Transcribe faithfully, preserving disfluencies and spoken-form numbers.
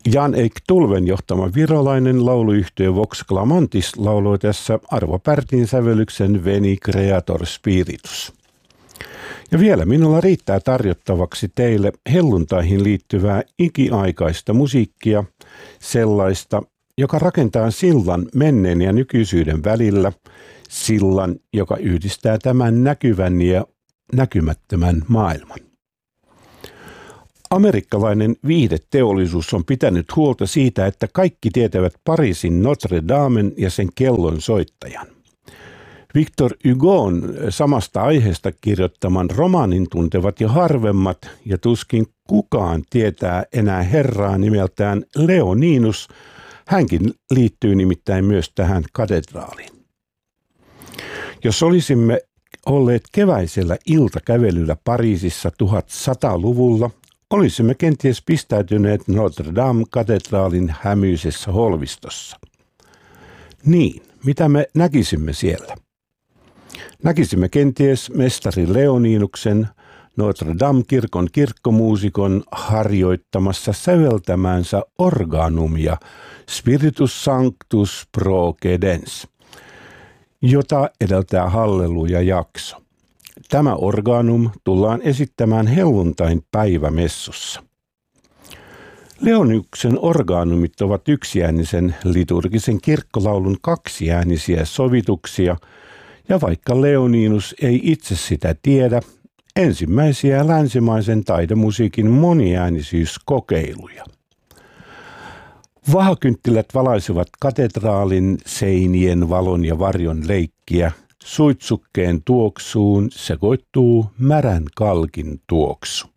Jan-Eik Tulven johtama virolainen lauluyhtye Vox Clamantis lauloi tässä Arvo Pärtin sävellyksen Veni Creator Spiritus. Ja vielä minulla riittää tarjottavaksi teille helluntaihin liittyvää ikiaikaista musiikkia, sellaista, joka rakentaa sillan menneen ja nykyisyyden välillä, sillan, joka yhdistää tämän näkyvän ja näkymättömän maailman. Amerikkalainen viihdeteollisuus on pitänyt huolta siitä, että kaikki tietävät Pariisin Notre Damen ja sen kellon soittajan. Victor Hugon samasta aiheesta kirjoittaman romaanin tuntevat jo harvemmat, ja tuskin kukaan tietää enää herraa nimeltään Leoninus. Hänkin liittyy nimittäin myös tähän katedraaliin. Jos olisimme olleet keväisellä iltakävelyllä Pariisissa tuhatsasaluvulla, olisimme kenties pistäytyneet Notre Dame-katedraalin hämyisessä holvistossa. Niin, mitä me näkisimme siellä? Näkisimme kenties mestari Leoninuksen, Notre Dame-kirkon kirkkomuusikon harjoittamassa säveltämäänsä organumia Spiritus Sanctus Procedens, jota edeltää halleluja-jakso. Tämä organum tullaan esittämään helluntain päivämessussa. Leoninuksen organumit ovat yksiäänisen liturgisen kirkkolaulun kaksiäänisiä sovituksia, ja vaikka Leoninus ei itse sitä tiedä, ensimmäisiä länsimaisen taidemusiikin moniäänisyyskokeiluja. Vahakynttilät valaisivat katedraalin seinien valon ja varjon leikkiä, suitsukkeen tuoksuun sekoittuu märän kalkin tuoksu.